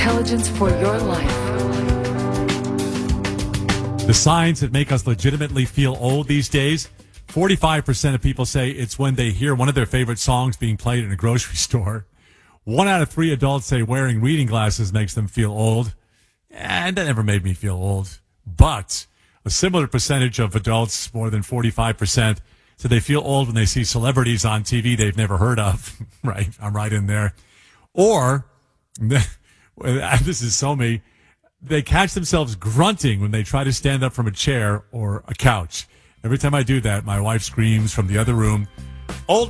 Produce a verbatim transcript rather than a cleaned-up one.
intelligence for your life. The signs that make us legitimately feel old these days, forty-five percent of people say it's when they hear one of their favorite songs being played in a grocery store. One out of three adults say wearing reading glasses makes them feel old. And that never made me feel old. But a similar percentage of adults, more than forty-five percent, so they feel old when they see celebrities on T V they've never heard of. Right, I'm right in there. Or, this is so me, they catch themselves grunting when they try to stand up from a chair or a couch. Every time I do that, my wife screams from the other room, "Old